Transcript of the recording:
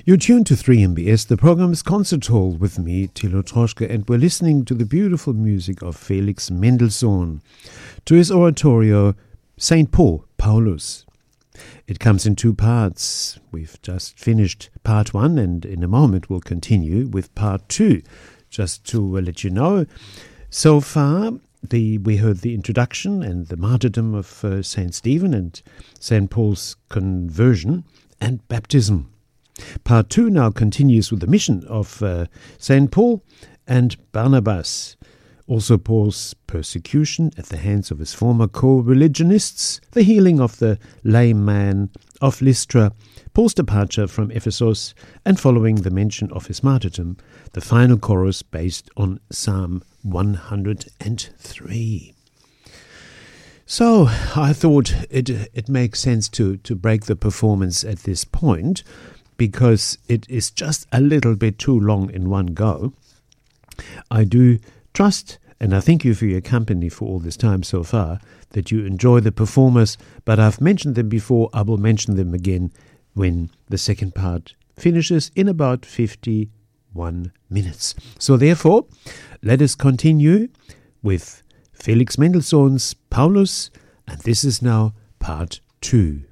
You're tuned to 3MBS. The program is Concert Hall with me, Thilo Troschke, and we're listening to the beautiful music of Felix Mendelssohn, to his oratorio, St. Paul, Paulus. It comes in two parts. We've just finished part one, and in a moment we'll continue with part two. Just to let you know, so far we heard the introduction and the martyrdom of St. Stephen and St. Paul's conversion and baptism. Part 2 now continues with the mission of St. Paul and Barnabas, also Paul's persecution at the hands of his former co-religionists, the healing of the lame man of Lystra, Paul's departure from Ephesus, and following the mention of his martyrdom, the final chorus based on Psalm 103. So I thought it makes sense to break the performance at this point, because it is just a little bit too long in one go. I do trust, and I thank you for your company for all this time so far, that you enjoy the performers, but I've mentioned them before. I will mention them again when the second part finishes in about 51 minutes. So therefore, let us continue with Felix Mendelssohn's Paulus, and this is now part 2.